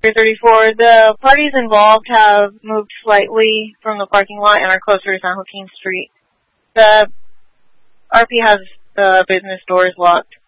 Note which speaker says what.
Speaker 1: 34. The parties involved have moved slightly from the parking lot and are closer to San Joaquin Street. The RP has the business doors locked.